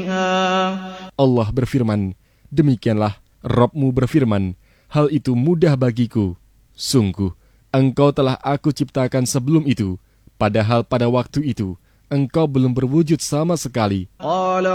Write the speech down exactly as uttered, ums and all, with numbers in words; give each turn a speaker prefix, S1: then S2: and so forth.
S1: Allah berfirman, demikianlah Rabb-mu berfirman, hal itu mudah bagiku. Sungguh, engkau telah aku ciptakan sebelum itu, padahal pada waktu itu, engkau belum berwujud sama sekali.